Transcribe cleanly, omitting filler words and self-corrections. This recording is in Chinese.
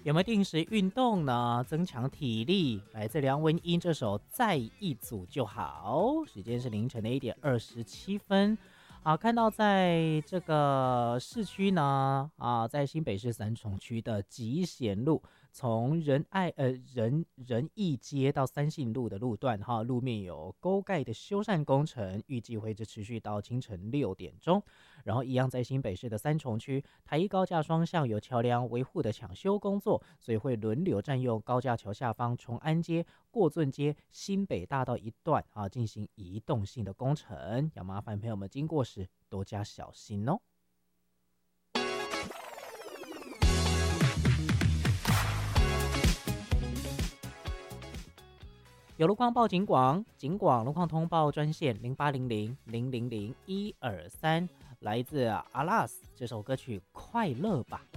有没有定时运动呢？增强体力。来自梁文音这首《再一组就好》，时间是凌晨的1:27。好，看到在这个市区呢，在新北市三重区的集贤路，从仁义街到三信路的路段，路面有沟盖的修缮工程，预计会一直持续到清晨6点钟。然后一样在新北市的三重区，台一高架双向有桥梁维护的抢修工作，所以会轮流占用高架桥下方崇安街、过圳街、新北大道一段进行移动性的工程，要麻烦朋友们经过时多加小心哦。有路况报警广，警广路况通报专线0800-000-123，来自阿拉斯这首歌曲《快乐吧》。